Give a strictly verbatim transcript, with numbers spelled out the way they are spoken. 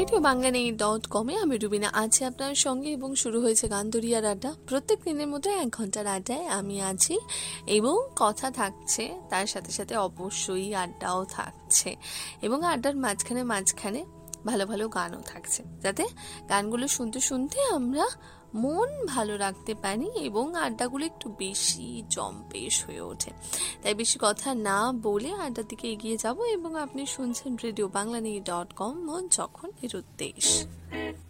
Radio বাংলানি dot কমে আমি রুবিনা আছি আপনার সঙ্গে এবং শুরু হয়েছে গানদরিয়ার আড্ডা। প্রত্যেক দিনের মতো এক ঘন্টার আড্ডায় আমি আছি এবং কথা থাকছে, তার সাথে সাথে অবশ্যই আড্ডাও থাকছে এবং আড্ডার মাঝখানে মাঝখানে ভালো ভালো গানও থাকছে, যাতে গানগুলো শুনতে শুনতে আমরা মন ভালো রাখতে পারি এবং আড্ডাগুলো একটু বেশি জম্পেশ হয়ে ওঠে। তাই বেশি কথা না বলে আড্ডার দিকে এগিয়ে যাব এবং আপনি শুনছেন রেডিও বাংলানি ডট কম, মন যখন নিরুদ্দেশ।